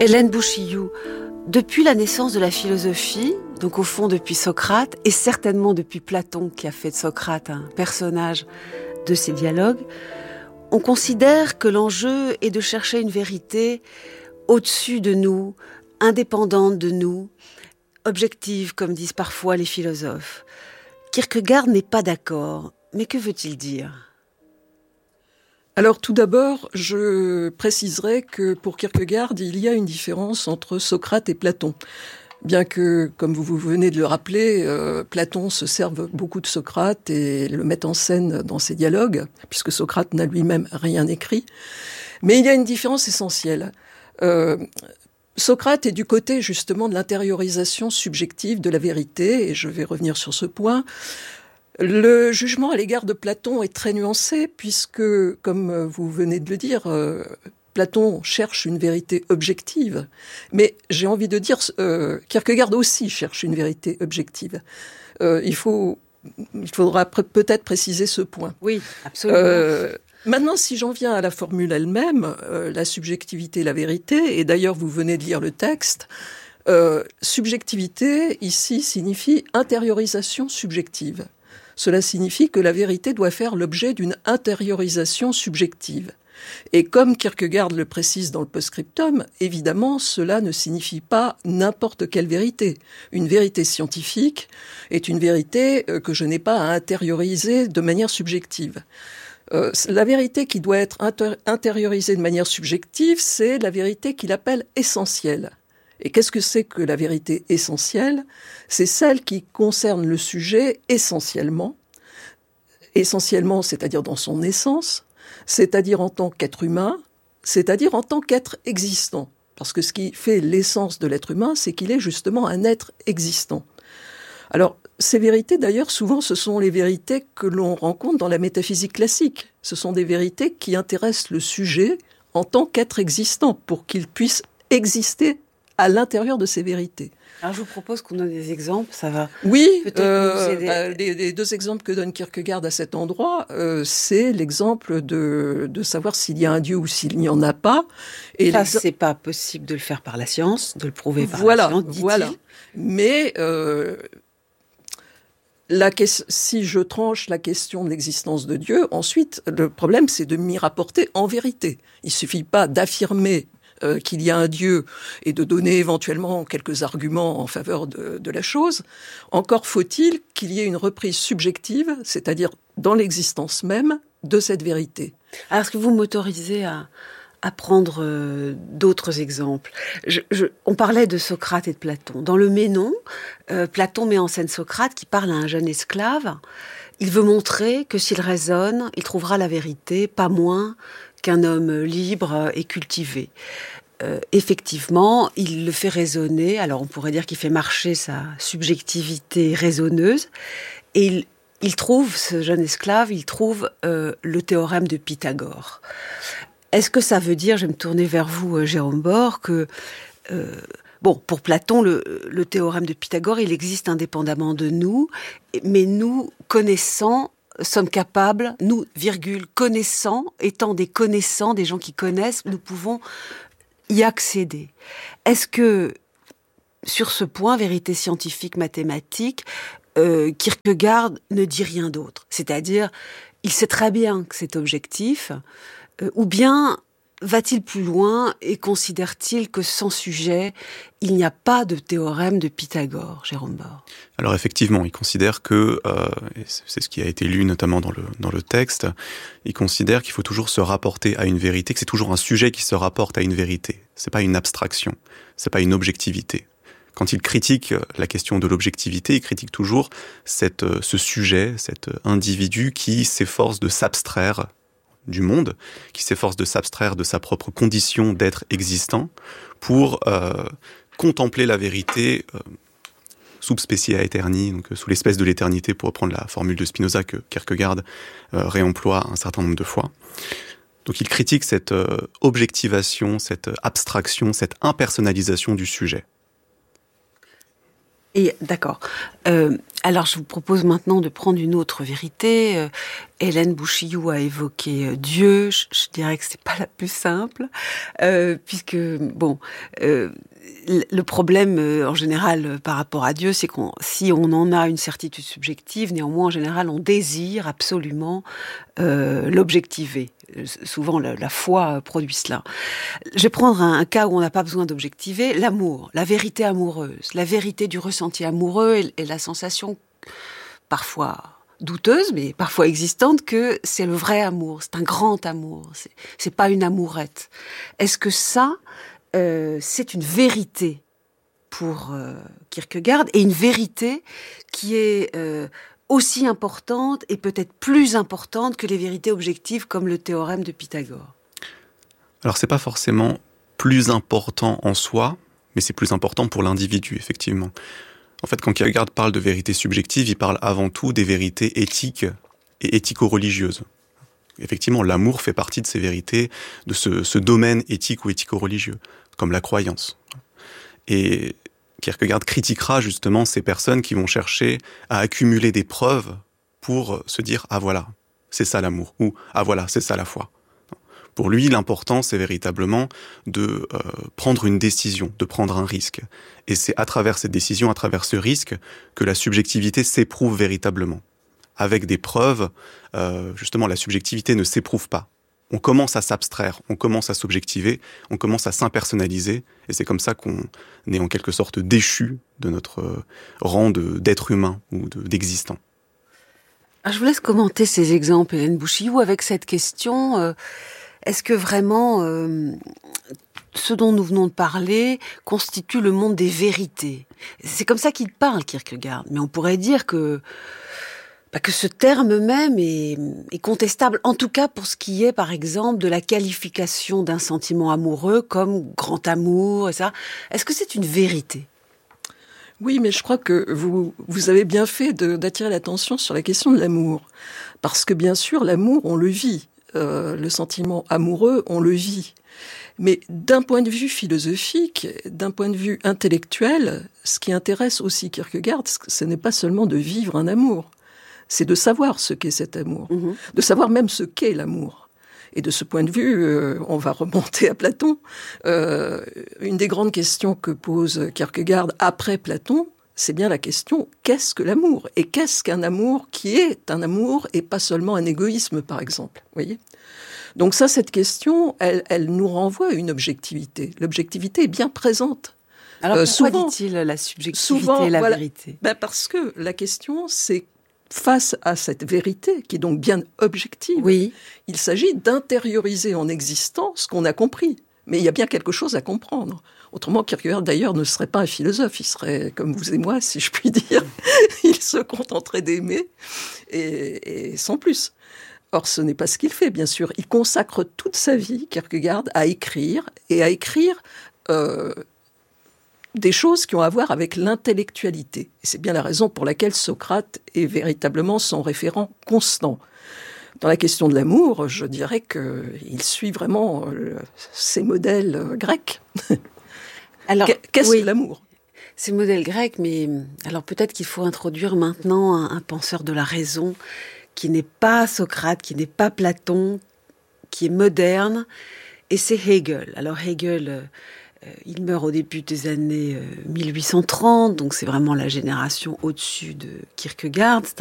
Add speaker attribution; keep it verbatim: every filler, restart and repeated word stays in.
Speaker 1: Hélène Bouchillou, depuis la naissance de la philosophie, donc au fond depuis Socrate, et certainement depuis Platon qui a fait de Socrate un personnage de ses dialogues, on considère que l'enjeu est de chercher une vérité au-dessus de nous, indépendante de nous, objective, comme disent parfois les philosophes. Kierkegaard n'est pas d'accord, mais que veut-il dire ?
Speaker 2: Alors tout d'abord, je préciserai que pour Kierkegaard, il y a une différence entre Socrate et Platon. Bien que, comme vous venez de le rappeler, euh, Platon se serve beaucoup de Socrate et le met en scène dans ses dialogues, puisque Socrate n'a lui-même rien écrit. Mais il y a une différence essentielle. Euh, Socrate est du côté justement de l'intériorisation subjective de la vérité, et je vais revenir sur ce point. Le jugement à l'égard de Platon est très nuancé, puisque, comme vous venez de le dire, euh, Platon cherche une vérité objective, mais j'ai envie de dire, euh, Kierkegaard aussi cherche une vérité objective. Euh, il faut, il faudra pr- peut-être préciser ce point.
Speaker 1: Oui, absolument.
Speaker 2: Euh, Maintenant, si j'en viens à la formule elle-même, euh, la subjectivité, la vérité, et d'ailleurs vous venez de lire le texte, euh, subjectivité ici signifie intériorisation subjective. Cela signifie que la vérité doit faire l'objet d'une intériorisation subjective. Et comme Kierkegaard le précise dans le post-scriptum, évidemment, cela ne signifie pas n'importe quelle vérité. Une vérité scientifique est une vérité que je n'ai pas à intérioriser de manière subjective. Euh, la vérité qui doit être inter- intériorisée de manière subjective, c'est la vérité qu'il appelle essentielle. Et qu'est-ce que c'est que la vérité essentielle ? C'est celle qui concerne le sujet essentiellement, essentiellement, c'est-à-dire dans son essence, c'est-à-dire en tant qu'être humain, c'est-à-dire en tant qu'être existant. Parce que ce qui fait l'essence de l'être humain, c'est qu'il est justement un être existant. Alors, ces vérités, d'ailleurs, souvent, ce sont les vérités que l'on rencontre dans la métaphysique classique. Ce sont des vérités qui intéressent le sujet en tant qu'être existant, pour qu'il puisse exister à l'intérieur de ces vérités.
Speaker 1: Alors, je vous propose qu'on donne des exemples, ça va
Speaker 2: oui,
Speaker 1: peut-être
Speaker 2: euh,
Speaker 1: nous aider.
Speaker 2: Bah, les, les deux exemples que donne Kierkegaard à cet endroit, euh, c'est l'exemple de, de savoir s'il y a un Dieu ou s'il n'y en a pas.
Speaker 1: Et ça, c'est pas possible de le faire par la science, de le prouver par
Speaker 2: voilà,
Speaker 1: la science, dit-il.
Speaker 2: Voilà, mais... Euh, La que- si je tranche la question de l'existence de Dieu, ensuite, le problème, c'est de m'y rapporter en vérité. Il suffit pas d'affirmer euh, qu'il y a un Dieu et de donner éventuellement quelques arguments en faveur de, de la chose. Encore faut-il qu'il y ait une reprise subjective, c'est-à-dire dans l'existence même, de cette vérité.
Speaker 1: Alors, est-ce que vous m'autorisez à... à prendre euh, d'autres exemples. Je, je, on parlait de Socrate et de Platon. Dans le Ménon, euh, Platon met en scène Socrate qui parle à un jeune esclave. Il veut montrer que s'il raisonne, il trouvera la vérité, pas moins qu'un homme libre et cultivé. Euh, effectivement, il le fait raisonner. Alors, on pourrait dire qu'il fait marcher sa subjectivité raisonneuse. Et il, il trouve, ce jeune esclave, il trouve euh, le théorème de Pythagore. Est-ce que ça veut dire, je vais me tourner vers vous, Jérôme Bord, que, euh, bon, pour Platon, le, le théorème de Pythagore, il existe indépendamment de nous, mais nous, connaissants, sommes capables, nous, virgule, connaissants, étant des connaissants, des gens qui connaissent, nous pouvons y accéder. Est-ce que, sur ce point, vérité scientifique, mathématique, euh, Kierkegaard ne dit rien d'autre ? C'est-à-dire, il sait très bien que c'est objectif, ou bien va-t-il plus loin et considère-t-il que sans sujet, il n'y a pas de théorème de Pythagore, Jérôme Bord ?
Speaker 3: Alors effectivement, il considère que, euh, et c'est ce qui a été lu notamment dans le, dans le texte, il considère qu'il faut toujours se rapporter à une vérité, que c'est toujours un sujet qui se rapporte à une vérité. C'est pas une abstraction, c'est pas une objectivité. Quand il critique la question de l'objectivité, il critique toujours cette, ce sujet, cet individu qui s'efforce de s'abstraire du monde, qui s'efforce de s'abstraire de sa propre condition d'être existant pour euh, contempler la vérité euh, sub specie aeterni, donc sous l'espèce de l'éternité, pour reprendre la formule de Spinoza que Kierkegaard euh, réemploie un certain nombre de fois. Donc il critique cette euh, objectivation, cette abstraction, cette impersonnalisation du sujet.
Speaker 1: Et d'accord. Euh, alors, je vous propose maintenant de prendre une autre vérité. Euh, Hélène Bouchillou a évoqué euh, Dieu. Je, je dirais que c'est pas la plus simple, euh, puisque bon, euh, le problème euh, en général euh, par rapport à Dieu, c'est qu'on, si on en a une certitude subjective, néanmoins en général, on désire absolument euh, l'objectiver. Souvent, la, la foi produit cela. Je vais prendre un, un cas où on n'a pas besoin d'objectiver. L'amour, la vérité amoureuse, la vérité du ressenti amoureux et, et la sensation parfois douteuse, mais parfois existante, que c'est le vrai amour, c'est un grand amour, c'est, c'est pas une amourette. Est-ce que ça, euh, c'est une vérité pour euh, Kierkegaard, et une vérité qui est euh, aussi importante et peut-être plus importante que les vérités objectives comme le théorème de Pythagore?
Speaker 3: Alors c'est pas forcément plus important en soi, mais c'est plus important pour l'individu, effectivement. En fait, quand Kierkegaard parle de vérité subjective, il parle avant tout des vérités éthiques et éthico-religieuses. Effectivement, l'amour fait partie de ces vérités, de ce, ce domaine éthique ou éthico-religieux, comme la croyance. Et Kierkegaard critiquera justement ces personnes qui vont chercher à accumuler des preuves pour se dire « Ah voilà, c'est ça l'amour » ou « Ah voilà, c'est ça la foi ». Pour lui, l'important, c'est véritablement de euh, prendre une décision, de prendre un risque. Et c'est à travers cette décision, à travers ce risque, que la subjectivité s'éprouve véritablement. Avec des preuves, euh, justement, la subjectivité ne s'éprouve pas. On commence à s'abstraire, on commence à s'objectiver, on commence à s'impersonnaliser, et c'est comme ça qu'on est en quelque sorte déchu de notre euh, rang de, d'être humain ou de, d'existant.
Speaker 1: Alors, je vous laisse commenter ces exemples, Hélène Bouchillou, avec cette question... Euh, Est-ce que vraiment euh, ce dont nous venons de parler constitue le monde des vérités? C'est comme ça qu'il parle, Kierkegaard. Mais on pourrait dire que, bah, que ce terme même est, est contestable, en tout cas pour ce qui est, par exemple, de la qualification d'un sentiment amoureux comme grand amour et ça. Est-ce que c'est une vérité?
Speaker 2: Oui, mais je crois que vous, vous avez bien fait de, d'attirer l'attention sur la question de l'amour. Parce que bien sûr, l'amour, on le vit. Euh, le sentiment amoureux, on le vit. Mais d'un point de vue philosophique, d'un point de vue intellectuel, ce qui intéresse aussi Kierkegaard, ce n'est pas seulement de vivre un amour, c'est de savoir ce qu'est cet amour, mmh. de savoir même ce qu'est l'amour. Et de ce point de vue, euh, on va remonter à Platon. Euh, une des grandes questions que pose Kierkegaard après Platon, c'est bien la question, qu'est-ce que l'amour? Et qu'est-ce qu'un amour qui est un amour et pas seulement un égoïsme, par exemple, voyez? Donc ça, cette question, elle, elle nous renvoie à une objectivité. L'objectivité est bien présente.
Speaker 1: Alors euh, pourquoi souvent, dit-il la subjectivité
Speaker 2: souvent,
Speaker 1: et la
Speaker 2: voilà,
Speaker 1: vérité?
Speaker 2: Ben parce que la question, c'est face à cette vérité, qui est donc bien objective,
Speaker 1: oui.
Speaker 2: il s'agit d'intérioriser en existence ce qu'on a compris. Mais il y a bien quelque chose à comprendre. Autrement, Kierkegaard, d'ailleurs, ne serait pas un philosophe. Il serait comme vous et moi, si je puis dire. Il se contenterait d'aimer, et, et sans plus. Or, ce n'est pas ce qu'il fait, bien sûr. Il consacre toute sa vie, Kierkegaard, à écrire, et à écrire euh, des choses qui ont à voir avec l'intellectualité. Et c'est bien la raison pour laquelle Socrate est véritablement son référent constant. Dans la question de l'amour, je dirais qu'il suit vraiment euh, ces modèles euh, grecs.
Speaker 1: Alors,
Speaker 2: Qu'est-ce
Speaker 1: oui,
Speaker 2: que l'amour?
Speaker 1: Ces modèles grecs, mais alors peut-être qu'il faut introduire maintenant un, un penseur de la raison qui n'est pas Socrate, qui n'est pas Platon, qui est moderne, et c'est Hegel. Alors Hegel, euh, il meurt au début des années euh, mille huit cent trente, donc c'est vraiment la génération au-dessus de Kierkegaard. C'est